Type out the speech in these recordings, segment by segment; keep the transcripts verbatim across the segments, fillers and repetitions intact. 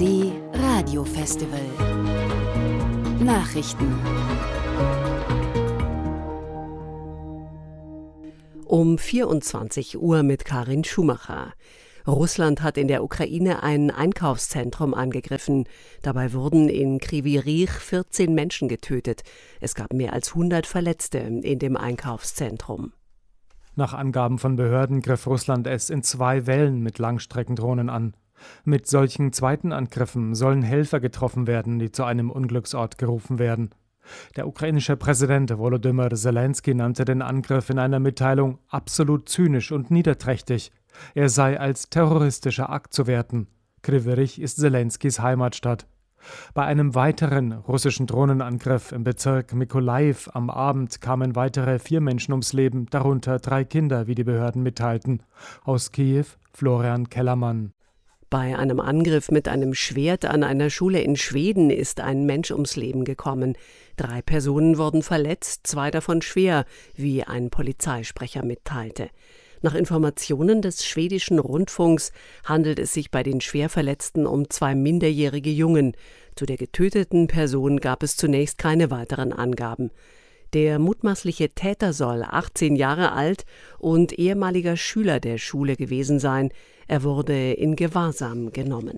D Radiofestival. Nachrichten. Um vierundzwanzig Uhr mit Karin Schumacher. Russland hat in der Ukraine ein Einkaufszentrum angegriffen. Dabei wurden in Kryvyi Rih vierzehn Menschen getötet. Es gab mehr als hundert Verletzte in dem Einkaufszentrum. Nach Angaben von Behörden griff Russland es in zwei Wellen mit Langstreckendrohnen an. Mit solchen zweiten Angriffen sollen Helfer getroffen werden, die zu einem Unglücksort gerufen werden. Der ukrainische Präsident Volodymyr Zelensky nannte den Angriff in einer Mitteilung absolut zynisch und niederträchtig. Er sei als terroristischer Akt zu werten. Kryvyi Rih ist Zelenskys Heimatstadt. Bei einem weiteren russischen Drohnenangriff im Bezirk Mykolajiw am Abend kamen weitere vier Menschen ums Leben, darunter drei Kinder, wie die Behörden mitteilten. Aus Kiew Florian Kellermann. Bei einem Angriff mit einem Schwert an einer Schule in Schweden ist ein Mensch ums Leben gekommen. Drei Personen wurden verletzt, zwei davon schwer, wie ein Polizeisprecher mitteilte. Nach Informationen des schwedischen Rundfunks handelt es sich bei den Schwerverletzten um zwei minderjährige Jungen. Zu der getöteten Person gab es zunächst keine weiteren Angaben. Der mutmaßliche Täter soll achtzehn Jahre alt und ehemaliger Schüler der Schule gewesen sein. Er wurde in Gewahrsam genommen.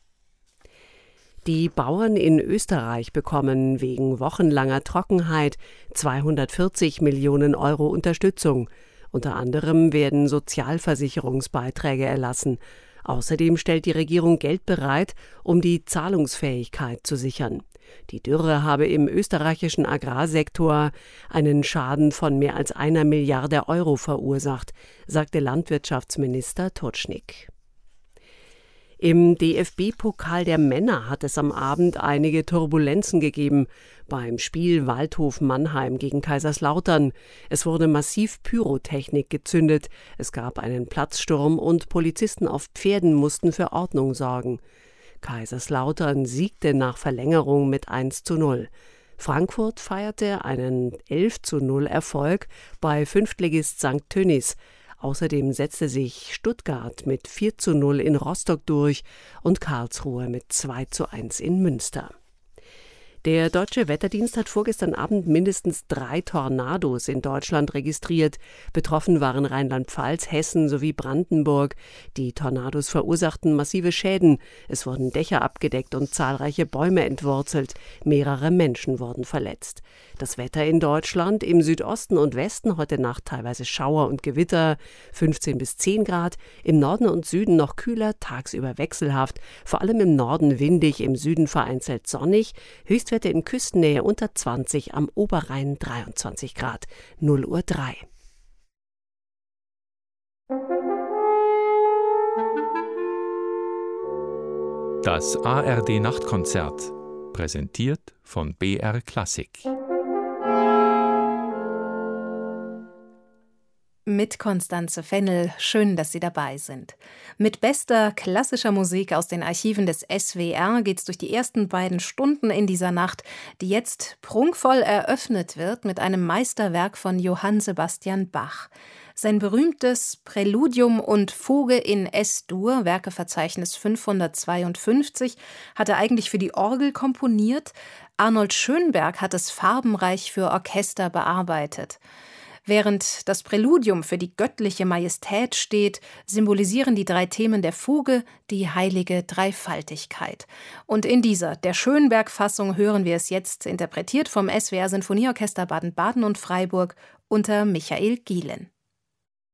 Die Bauern in Österreich bekommen wegen wochenlanger Trockenheit zweihundertvierzig Millionen Euro Unterstützung. Unter anderem werden Sozialversicherungsbeiträge erlassen. Außerdem stellt die Regierung Geld bereit, um die Zahlungsfähigkeit zu sichern. Die Dürre habe im österreichischen Agrarsektor einen Schaden von mehr als einer Milliarde Euro verursacht, sagte Landwirtschaftsminister Tutschnig. Im D F B-Pokal der Männer hat es am Abend einige Turbulenzen gegeben beim Spiel Waldhof Mannheim gegen Kaiserslautern. Es wurde massiv Pyrotechnik gezündet, es gab einen Platzsturm und Polizisten auf Pferden mussten für Ordnung sorgen. Kaiserslautern siegte nach Verlängerung mit eins zu null. Frankfurt feierte einen elf zu null Erfolg bei Fünftligist Sankt Tönnies. Außerdem setzte sich Stuttgart mit vier zu null in Rostock durch und Karlsruhe mit zwei zu eins in Münster. Der Deutsche Wetterdienst hat vorgestern Abend mindestens drei Tornados in Deutschland registriert. Betroffen waren Rheinland-Pfalz, Hessen sowie Brandenburg. Die Tornados verursachten massive Schäden. Es wurden Dächer abgedeckt und zahlreiche Bäume entwurzelt. Mehrere Menschen wurden verletzt. Das Wetter in Deutschland: im Südosten und Westen heute Nacht teilweise Schauer und Gewitter, fünfzehn bis zehn Grad. Im Norden und Süden noch kühler, tagsüber wechselhaft. Vor allem im Norden windig, im Süden vereinzelt sonnig. Höchstwerte in Küstennähe unter zwanzig, am Oberrhein dreiundzwanzig Grad. null Uhr drei. Das A R D-Nachtkonzert, präsentiert von B R Klassik. Mit Constanze Fennel, schön, dass Sie dabei sind. Mit bester klassischer Musik aus den Archiven des S W R geht's durch die ersten beiden Stunden in dieser Nacht, die jetzt prunkvoll eröffnet wird mit einem Meisterwerk von Johann Sebastian Bach. Sein berühmtes Präludium und Fuge in S-Dur, Werkeverzeichnis fünfhundertzweiundfünfzig, hat er eigentlich für die Orgel komponiert. Arnold Schönberg hat es farbenreich für Orchester bearbeitet. Während das Präludium für die göttliche Majestät steht, symbolisieren die drei Themen der Fuge die heilige Dreifaltigkeit. Und in dieser, der Schönberg-Fassung, hören wir es jetzt, interpretiert vom S W R Sinfonieorchester Baden-Baden und Freiburg unter Michael Gielen.